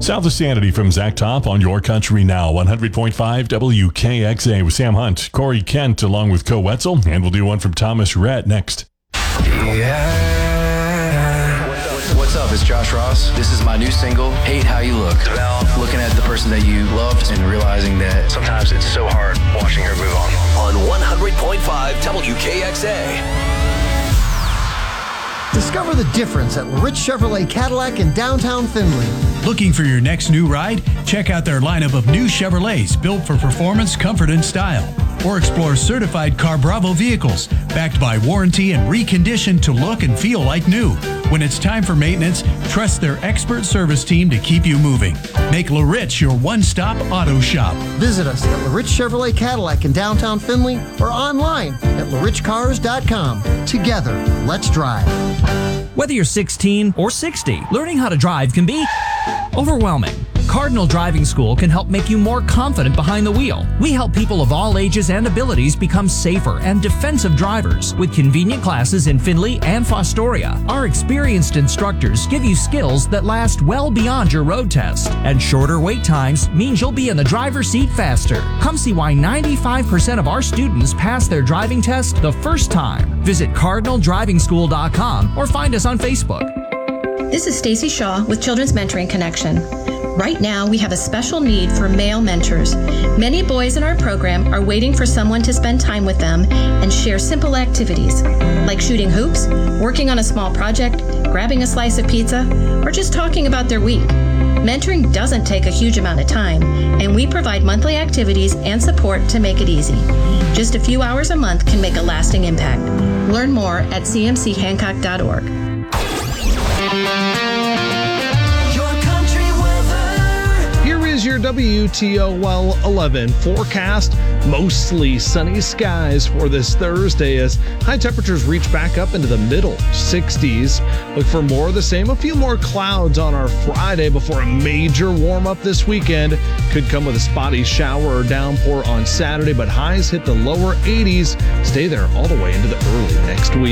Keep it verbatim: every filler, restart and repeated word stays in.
South of Sanity from Zach Top on Your Country Now, one hundred point five W K X A with Sam Hunt, Corey Kent, along with Co Wetzel, and we'll do one from Thomas Rhett next. Yeah. What's up? It's Josh Ross. This is my new single, Hate How You Look. It's about looking at the person that you loved and realizing that sometimes it's so hard watching her move on. On one hundred point five W K X A. Discover the difference at Rich Chevrolet Cadillac in downtown Findlay. Looking for your next new ride? Check out their lineup of new Chevrolets built for performance, comfort, and style. Or explore certified Car Bravo vehicles backed by warranty and reconditioned to look and feel like new. When it's time for maintenance, trust their expert service team to keep you moving. Make LaRich your one-stop auto shop. Visit us at LaRich Chevrolet Cadillac in downtown Findlay or online at la rich cars dot com. Together, let's drive. Whether you're sixteen or sixty, learning how to drive can be overwhelming. Cardinal Driving School can help make you more confident behind the wheel. We help people of all ages and abilities become safer and defensive drivers with convenient classes in Findlay and Fostoria. Our experienced instructors give you skills that last well beyond your road test, and shorter wait times means you'll be in the driver's seat faster. Come see why ninety-five percent of our students pass their driving test the first time. Visit cardinal driving school dot com or find us on Facebook. This is Stacy Shaw with Children's Mentoring Connection. Right now, we have a special need for male mentors. Many boys in our program are waiting for someone to spend time with them and share simple activities, like shooting hoops, working on a small project, grabbing a slice of pizza, or just talking about their week. Mentoring doesn't take a huge amount of time, and we provide monthly activities and support to make it easy. Just a few hours a month can make a lasting impact. Learn more at c m c hancock dot org. Your W T O L eleven forecast. Mostly sunny skies for this Thursday as high temperatures reach back up into the middle sixties. Look for more of the same. A few more clouds on our Friday before a major warm up this weekend. Could come with a spotty shower or downpour on Saturday, but highs hit the lower eighties. Stay there all the way into the early next week.